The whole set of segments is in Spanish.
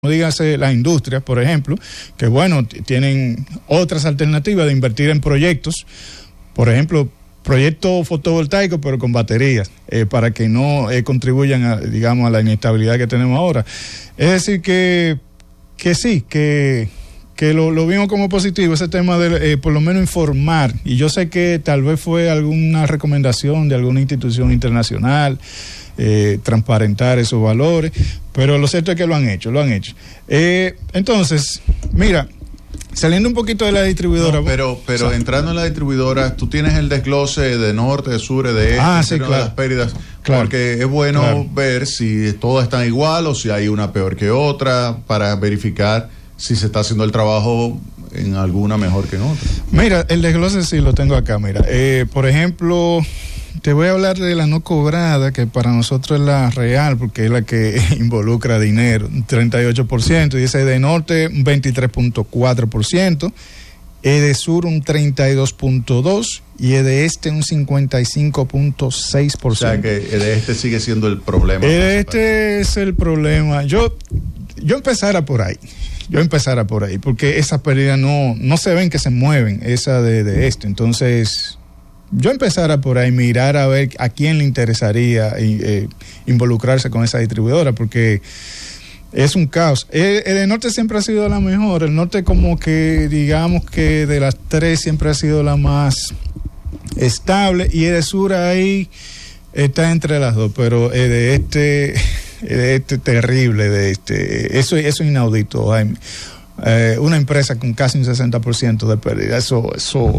dígase las industrias, por ejemplo, que bueno, tienen otras alternativas de invertir en proyectos, por ejemplo, proyectos fotovoltaicos pero con baterías, para que no contribuyan a, digamos, a la inestabilidad que tenemos ahora. Es decir que sí, que lo vimos como positivo ese tema de por lo menos informar, y yo sé que tal vez fue alguna recomendación de alguna institución internacional, transparentar esos valores, pero lo cierto es que lo han hecho. Entonces, mira, saliendo un poquito de la distribuidora. No, pero entrando en la distribuidora, tú tienes el desglose de norte, de sur, de este, sí, claro, de las pérdidas, claro, porque es bueno ver si todas están igual o si hay una peor que otra, para verificar si se está haciendo el trabajo en alguna mejor que en otra. Mira, el desglose sí lo tengo acá, mira. Por ejemplo, te voy a hablar de la no cobrada, que para nosotros es la real, porque es la que involucra dinero, un 38%, y ese de norte un 23.4%, de sur un 32.2%, y de este un 55.6%. O sea que de este sigue siendo el problema. Este es el problema. Yo empezara por ahí, porque esas pérdidas no se ven que se mueven, esa de este. Entonces, yo empezara por ahí, mirar a ver a quién le interesaría involucrarse con esa distribuidora, porque es un caos. El norte siempre ha sido la mejor. El norte, como que digamos que de las tres siempre ha sido la más estable, y el de sur ahí está entre las dos, pero de este terrible, eso es inaudito, Jaime. Una empresa con casi un 60% de pérdida, eso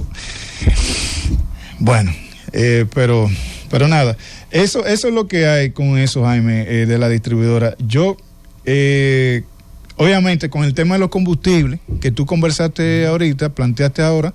bueno, pero nada, eso es lo que hay con eso, Jaime, de la distribuidora. Yo, obviamente, con el tema de los combustibles, que tú conversaste ahorita, planteaste ahora,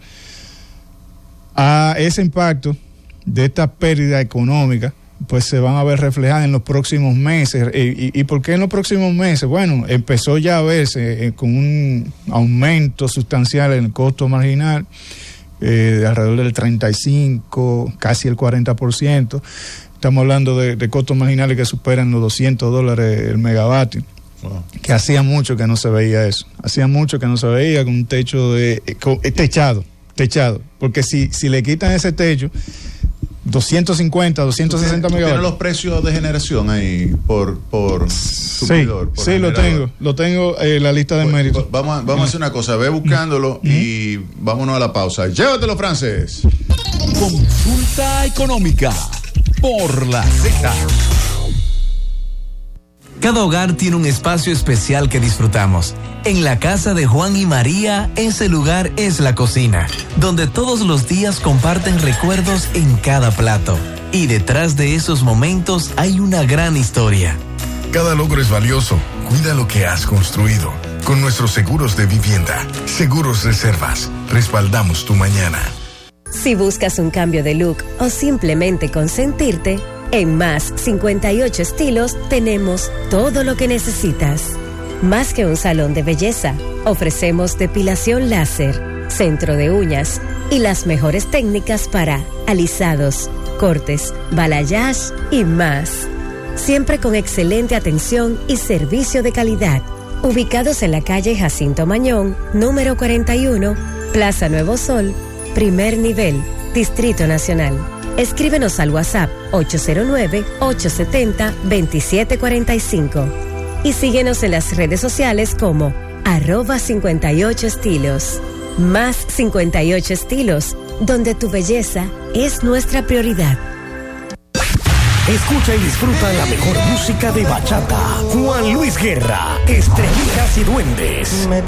a ese impacto de esta pérdida económica, pues se van a ver reflejadas en los próximos meses. ¿Y por qué en los próximos meses? Bueno, empezó ya a verse con un aumento sustancial en el costo marginal, de alrededor del 35%, casi el 40%. Estamos hablando de costos marginales que superan los $200 el megavatio. Wow. Que hacía mucho que no se veía eso. Con un techo techado. Porque si le quitan ese techo, 250, 260 megavatios. ¿Tienes los precios de generación ahí por suplidor? Sí, lo tengo la lista de méritos. Vamos a hacer una cosa, ve buscándolo y vámonos a la pausa. Llévatelo, Frances. Consulta económica por la Z. Cada hogar tiene un espacio especial que disfrutamos. En la casa de Juan y María, ese lugar es la cocina, donde todos los días comparten recuerdos en cada plato. Y detrás de esos momentos hay una gran historia. Cada logro es valioso. Cuida lo que has construido. Con nuestros seguros de vivienda, Seguros Reservas, respaldamos tu mañana. Si buscas un cambio de look o simplemente consentirte, en Más 58 Estilos tenemos todo lo que necesitas. Más que un salón de belleza, ofrecemos depilación láser, centro de uñas y las mejores técnicas para alisados, cortes, balayage y más. Siempre con excelente atención y servicio de calidad. Ubicados en la calle Jacinto Mañón, número 41, Plaza Nuevo Sol, primer nivel, Distrito Nacional. Escríbenos al WhatsApp 809-870-2745 y síguenos en las redes sociales como @58estilos. Más 58 Estilos, donde tu belleza es nuestra prioridad. Escucha y disfruta la mejor música de bachata. Juan Luis Guerra, Estrellitas y Duendes.